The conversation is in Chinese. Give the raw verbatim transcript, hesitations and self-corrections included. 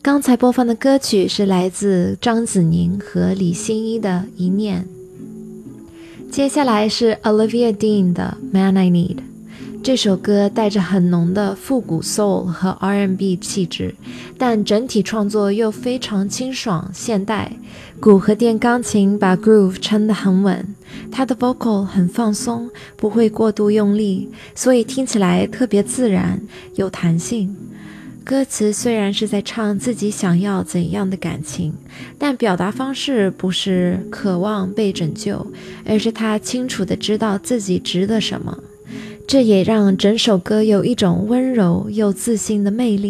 刚才播放的歌曲是来自张子宁和李欣一的《一念》。接下来是 Olivia Dean 的 Man I Need。 这首歌带着很浓的复古 soul 和 R and B 气质，但整体创作又非常清爽现代，鼓和电钢琴把 groove 撑得很稳，他的 vocal 很放松，不会过度用力，所以听起来特别自然有弹性。歌词虽然是在唱自己想要怎样的感情，但表达方式不是渴望被拯救，而是他清楚地知道自己值得什么。这也让整首歌有一种温柔又自信的魅力。